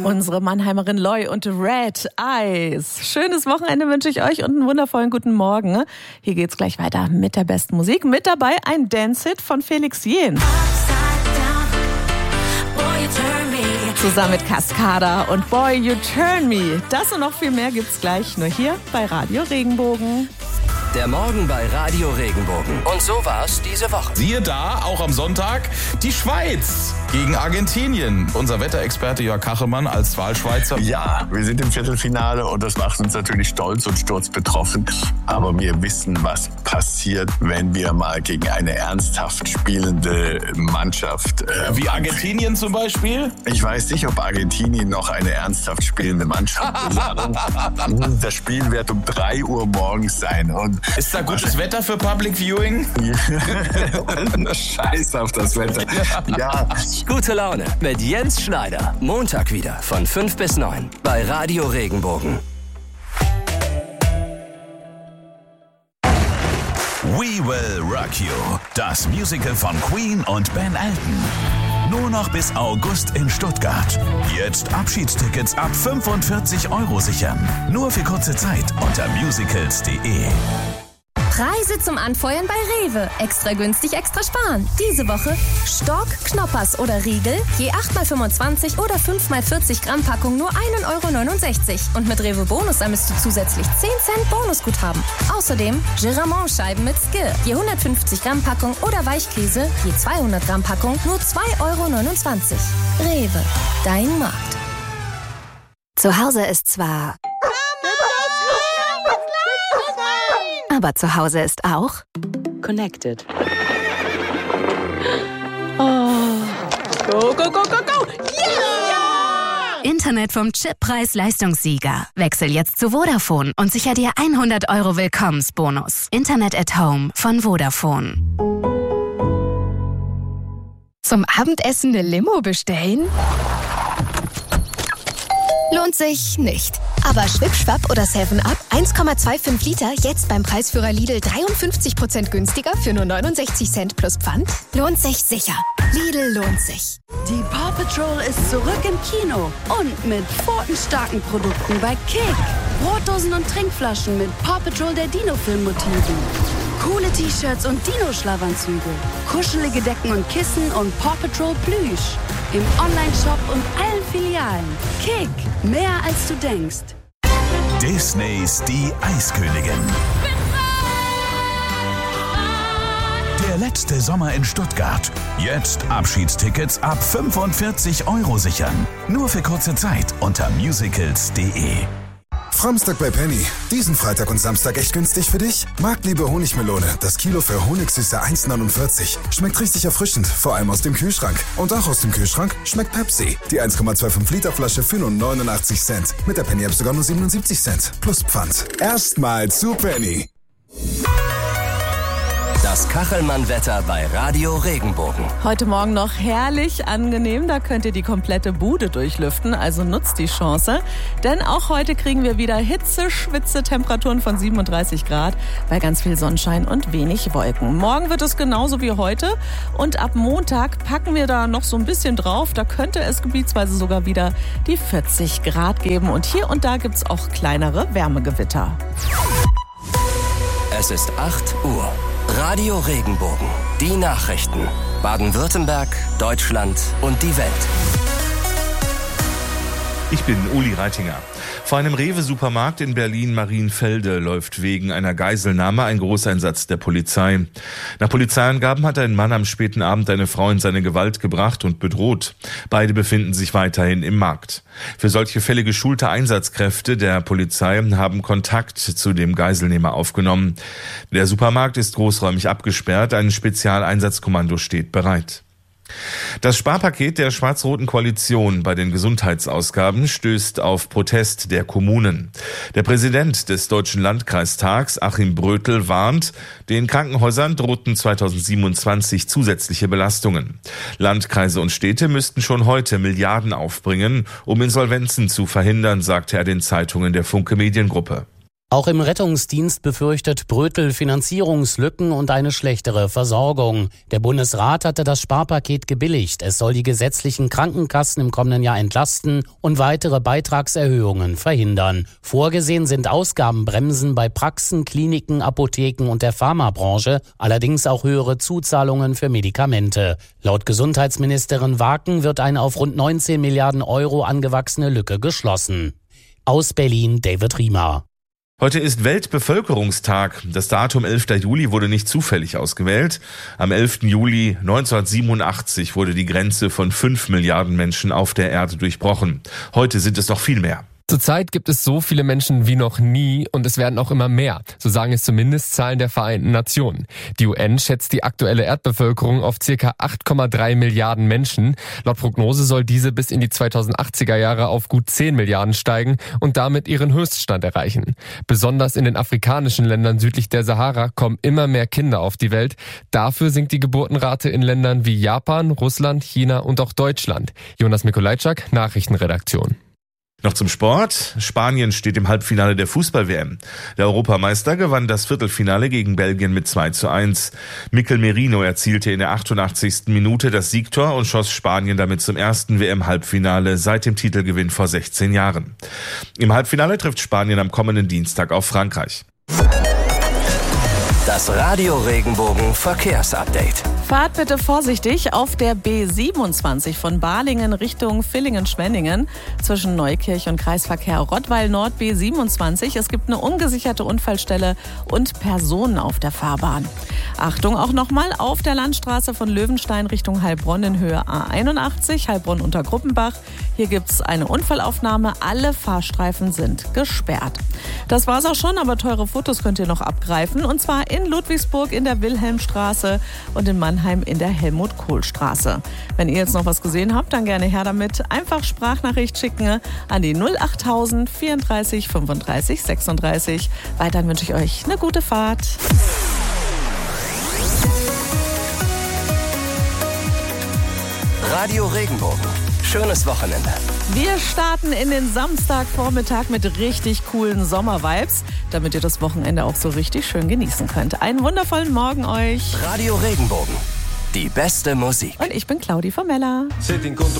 Unsere Mannheimerin Loy und Red Eyes. Schönes Wochenende wünsche ich euch und einen wundervollen guten Morgen. Hier geht's gleich weiter mit der besten Musik. Mit dabei ein Dance-Hit von Felix Jähn. Zusammen mit Cascada und Boy, You Turn Me. Das und noch viel mehr gibt's gleich nur hier bei Radio Regenbogen. Der Morgen bei Radio Regenbogen. Und so war's diese Woche. Siehe da, auch am Sonntag, die Schweiz gegen Argentinien. Unser Wetterexperte Jörg Kachelmann als Wahlschweizer. Ja, wir sind im Viertelfinale und das macht uns natürlich stolz und sturzbetroffen. Aber wir wissen, was passiert, wenn wir mal gegen eine ernsthaft spielende Mannschaft... Wie Argentinien zum Beispiel? Ich weiß nicht, ob Argentinien noch eine ernsthaft spielende Mannschaft ist. Das Spiel wird um 3 Uhr morgens sein. Und ist da gutes Wetter für Public Viewing? Scheiß auf das Wetter. Ja. Gute Laune mit Jens Schneider. Montag wieder von 5 bis 9 bei Radio Regenbogen. We Will Rock You. Das Musical von Queen und Ben Elton. Nur noch bis August in Stuttgart. Jetzt Abschiedstickets ab 45 € sichern. Nur für kurze Zeit unter musicals.de. Preise zum Anfeuern bei Rewe. Extra günstig, extra sparen. Diese Woche Stork, Knoppers oder Riegel, je 8x25 oder 5x40 Gramm Packung nur 1,69 €. Und mit Rewe Bonus sammelst du zusätzlich 10 Cent Bonusguthaben. Außerdem Giramont-Scheiben mit Skir, je 150 Gramm Packung oder Weichkäse, je 200 Gramm Packung nur 2,29 €. Rewe, dein Markt. Zu Hause ist zwar... Aber zu Hause ist auch Connected. Oh. Go, go, go, go, go! Yeah! Internet vom Chip-Preis-Leistungssieger. Wechsel jetzt zu Vodafone und sicher dir 100 € Willkommensbonus. Internet at Home von Vodafone. Zum Abendessen eine Limo bestellen? Lohnt sich nicht. Aber Schwipp-Schwapp oder 7-Up, 1,25 Liter, jetzt beim Preisführer Lidl 53% günstiger für nur 69 Cent plus Pfand? Lohnt sich sicher. Lidl lohnt sich. Die Paw Patrol ist zurück im Kino und mit pfotenstarken Produkten bei Kick. Brotdosen und Trinkflaschen mit Paw Patrol der Dino-Film-Motiven. Coole T-Shirts und Dino-Schlafanzüge. Kuschelige Decken und Kissen und Paw Patrol Plüsch. Im Online-Shop und allen Filialen. Kick, mehr als du denkst. Disneys Die Eiskönigin. Der letzte Sommer in Stuttgart. Jetzt Abschiedstickets ab 45 € sichern. Nur für kurze Zeit unter musicals.de. Framstag bei Penny. Diesen Freitag und Samstag echt günstig für dich? Marktliebe Honigmelone. Das Kilo für Honigsüße 1,49. Schmeckt richtig erfrischend, vor allem aus dem Kühlschrank. Und auch aus dem Kühlschrank schmeckt Pepsi. Die 1,25 Liter Flasche für nur 89 Cent. Mit der Penny App sogar nur 77 Cent. Plus Pfand. Erstmal zu Penny. Das Kachelmann-Wetter bei Radio Regenbogen. Heute Morgen noch herrlich angenehm, da könnt ihr die komplette Bude durchlüften, also nutzt die Chance. Denn auch heute kriegen wir wieder Hitze-Schwitze-Temperaturen von 37 Grad bei ganz viel Sonnenschein und wenig Wolken. Morgen wird es genauso wie heute und ab Montag packen wir da noch so ein bisschen drauf. Da könnte es gebietsweise sogar wieder die 40 Grad geben und hier und da gibt es auch kleinere Wärmegewitter. Es ist 8 Uhr. Radio Regenbogen. Die Nachrichten. Baden-Württemberg, Deutschland und die Welt. Ich bin Uli Reitinger. Vor einem Rewe-Supermarkt in Berlin-Marienfelde läuft wegen einer Geiselnahme ein Großeinsatz der Polizei. Nach Polizeiangaben hat ein Mann am späten Abend eine Frau in seine Gewalt gebracht und bedroht. Beide befinden sich weiterhin im Markt. Für solche Fälle geschulte Einsatzkräfte der Polizei haben Kontakt zu dem Geiselnehmer aufgenommen. Der Supermarkt ist großräumig abgesperrt, ein Spezialeinsatzkommando steht bereit. Das Sparpaket der schwarz-roten Koalition bei den Gesundheitsausgaben stößt auf Protest der Kommunen. Der Präsident des Deutschen Landkreistags, Achim Brötel, warnt, den Krankenhäusern drohten 2027 zusätzliche Belastungen. Landkreise und Städte müssten schon heute Milliarden aufbringen, um Insolvenzen zu verhindern, sagte er den Zeitungen der Funke Mediengruppe. Auch im Rettungsdienst befürchtet Brötel Finanzierungslücken und eine schlechtere Versorgung. Der Bundesrat hatte das Sparpaket gebilligt. Es soll die gesetzlichen Krankenkassen im kommenden Jahr entlasten und weitere Beitragserhöhungen verhindern. Vorgesehen sind Ausgabenbremsen bei Praxen, Kliniken, Apotheken und der Pharmabranche, allerdings auch höhere Zuzahlungen für Medikamente. Laut Gesundheitsministerin Waken wird eine auf rund 19 Milliarden Euro angewachsene Lücke geschlossen. Aus Berlin David Riemer. Heute ist Weltbevölkerungstag. Das Datum 11. Juli wurde nicht zufällig ausgewählt. Am 11. Juli 1987 wurde die Grenze von 5 Milliarden Menschen auf der Erde durchbrochen. Heute sind es noch viel mehr. Zurzeit gibt es so viele Menschen wie noch nie und es werden auch immer mehr. So sagen es zumindest Zahlen der Vereinten Nationen. Die UN schätzt die aktuelle Erdbevölkerung auf ca. 8,3 Milliarden Menschen. Laut Prognose soll diese bis in die 2080er Jahre auf gut 10 Milliarden steigen und damit ihren Höchststand erreichen. Besonders in den afrikanischen Ländern südlich der Sahara kommen immer mehr Kinder auf die Welt. Dafür sinkt die Geburtenrate in Ländern wie Japan, Russland, China und auch Deutschland. Jonas Mikolajczak, Nachrichtenredaktion. Noch zum Sport. Spanien steht im Halbfinale der Fußball-WM. Der Europameister gewann das Viertelfinale gegen Belgien mit 2:1. Mikel Merino erzielte in der 88. Minute das Siegtor und schoss Spanien damit zum ersten WM-Halbfinale seit dem Titelgewinn vor 16 Jahren. Im Halbfinale trifft Spanien am kommenden Dienstag auf Frankreich. Das Radio Regenbogen Verkehrsupdate. Fahrt bitte vorsichtig auf der B27 von Balingen Richtung Villingen-Schwenningen zwischen Neukirch und Kreisverkehr Rottweil Nord B27. Es gibt eine ungesicherte Unfallstelle und Personen auf der Fahrbahn. Achtung auch nochmal auf der Landstraße von Löwenstein Richtung Heilbronn in Höhe A81, Heilbronn unter Gruppenbach. Hier gibt es eine Unfallaufnahme. Alle Fahrstreifen sind gesperrt. Das war's auch schon, aber teure Fotos könnt ihr noch abgreifen. Und zwar in Ludwigsburg in der Wilhelmstraße und in Mannheim in der Helmut-Kohl-Straße. Wenn ihr jetzt noch was gesehen habt, dann gerne her damit. Einfach Sprachnachricht schicken an die 08000 34 35 36. Weiterhin wünsche ich euch eine gute Fahrt. Radio Regenbogen. Schönes Wochenende. Wir starten in den Samstagvormittag mit richtig coolen Sommervibes, damit ihr das Wochenende auch so richtig schön genießen könnt. Einen wundervollen Morgen euch. Radio Regenbogen. Die beste Musik. Und ich bin Claudi Formella.